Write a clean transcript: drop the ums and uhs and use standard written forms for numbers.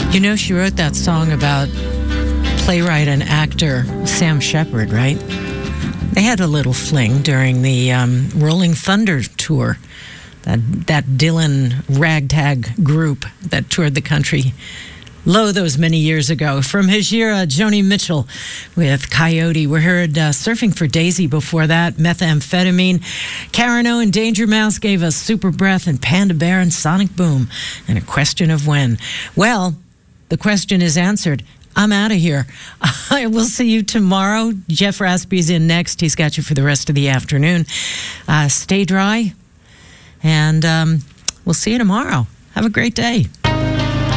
You know, she wrote that song about playwright and actor Sam Shepard, right? They had a little fling during the Rolling Thunder tour, that Dylan ragtag group that toured the country those many years ago. From Hejira, Joni Mitchell with Coyote. We heard Surfing for Daisy before that, Methamphetamine. Karen O and Danger Mouse gave us Super Breath, and Panda Bear and Sonic Boom, and A Question of When. Well, the question is answered. I'm out of here. I will see you tomorrow. Jeff Raspy's in next. He's got you for the rest of the afternoon. Stay dry, and we'll see you tomorrow. Have a great day.